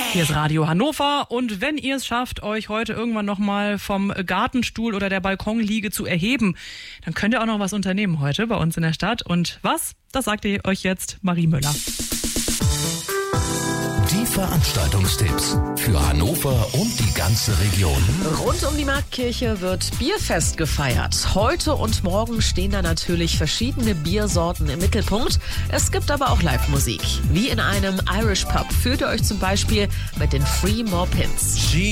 Hier ist Radio Hannover und wenn ihr es schafft, euch heute irgendwann nochmal vom Gartenstuhl oder der Balkonliege zu erheben, dann könnt ihr auch noch was unternehmen heute bei uns in der Stadt. Und was? Das sagt ihr euch jetzt Marie Müller. Die Veranstaltungstipps für Hannover und die ganze Region. Rund um die Marktkirche wird Bierfest gefeiert. Heute und morgen stehen da natürlich verschiedene Biersorten im Mittelpunkt. Es gibt aber auch Live-Musik. Wie in einem Irish Pub fühlt ihr euch zum Beispiel mit den Free More Pins.